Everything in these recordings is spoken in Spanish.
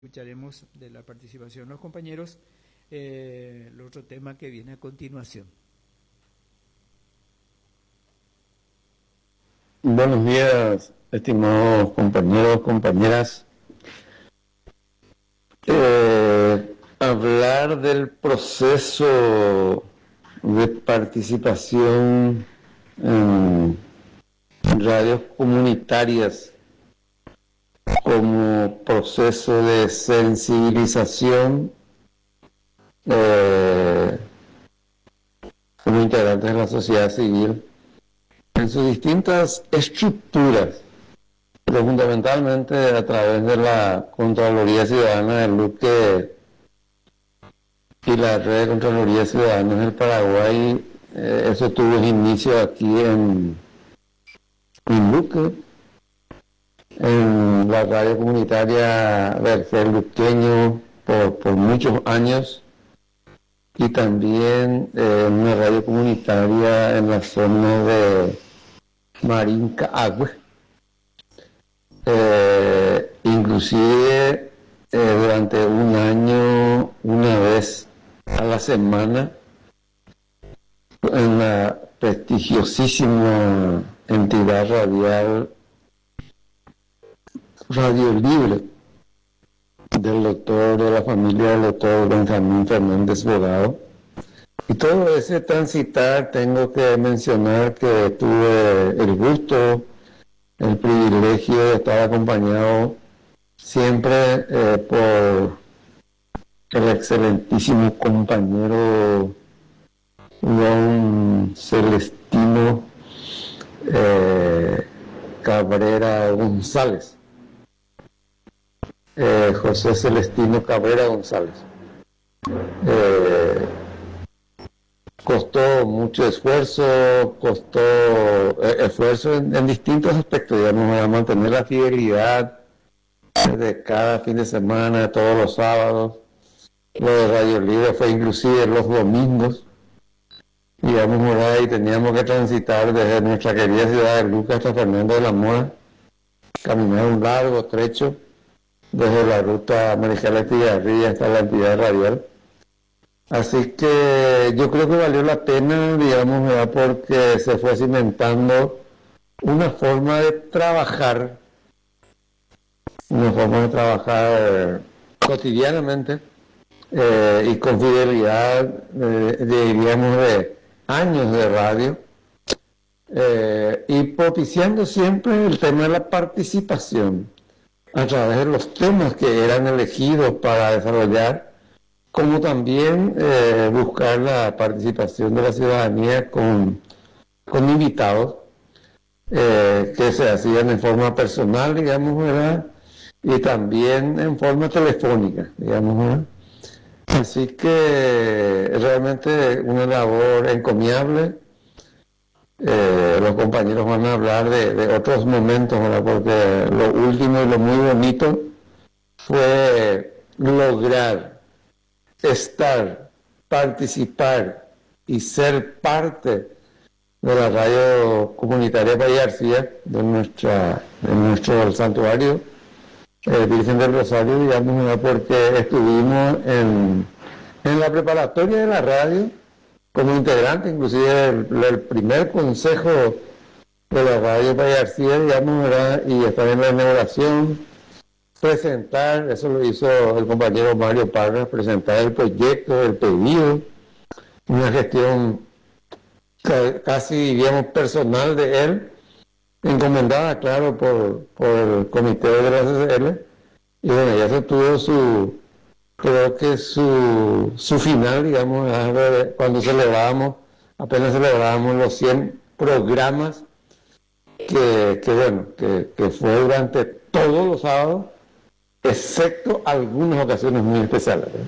Escucharemos de la participación de los compañeros el otro tema que viene a continuación. Buenos días, estimados compañeros, compañeras. Hablar del proceso de participación en radios comunitarias como proceso de sensibilización como integrantes de la sociedad civil en sus distintas estructuras, pero fundamentalmente a través de la Contraloría Ciudadana del Luque y la Red de Contraloría Ciudadanas del Paraguay. Eso tuvo inicio aquí en Luque, en la radio comunitaria Vergel Luqueño por muchos años, y también en una radio comunitaria en la zona de Marinca Agüe. Inclusive durante un año, una vez a la semana, en la prestigiosísima entidad radial Radio Libre de la familia del doctor Benjamín Fernández Bogado. Y todo ese transitar, tengo que mencionar que tuve el gusto, el privilegio de estar acompañado siempre por el excelentísimo compañero don Celestino Cabrera González. José Celestino Cabrera González. Costó mucho esfuerzo, en distintos aspectos, digamos, a mantener la fidelidad de cada fin de semana, todos los sábados. Lo de Radio Libre fue inclusive los domingos, digamos, y teníamos que transitar desde nuestra querida ciudad de Luque hasta Fernando de la Mora, caminar un largo trecho desde la ruta Mariscal Estigarribia hasta la entidad radial. Así que yo creo que valió la pena, digamos, ¿verdad?, porque se fue cimentando una forma de trabajar cotidianamente y con fidelidad, diríamos, de años de radio, y propiciando siempre el tema de la participación a través de los temas que eran elegidos para desarrollar, como también buscar la participación de la ciudadanía con invitados que se hacían en forma personal, digamos, ¿verdad?, y también en forma telefónica, digamos, ¿verdad? Así que realmente una labor encomiable. Los compañeros van a hablar de otros momentos, ¿verdad?, porque lo último y lo muy bonito fue lograr estar, participar y ser parte de la radio comunitaria Valle García, de nuestro santuario Virgen del Rosario, digamos, ¿verdad?, porque estuvimos en la preparatoria de la radio como integrante, inclusive el primer consejo de la radio Valle García, digamos, ¿verdad?, y estar en la inauguración, presentar, eso lo hizo el compañero Mario Parra, presentar el proyecto, el pedido, una gestión casi, diríamos, personal de él, encomendada, claro, por el comité de la CCL, y bueno, ya se tuvo creo que su final, digamos, cuando apenas celebrábamos los 100 programas, que fue durante todos los sábados, excepto algunas ocasiones muy especiales, ¿eh?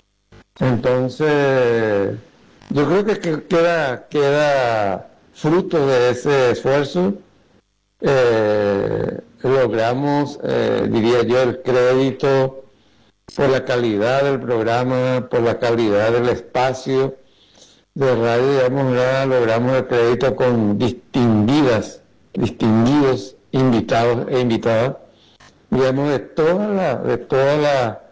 Entonces, yo creo que queda fruto de ese esfuerzo. Logramos, diría yo, el crédito por la calidad del programa, por la calidad del espacio de radio, digamos, ya logramos el crédito con distinguidos invitados e invitadas digamos, de toda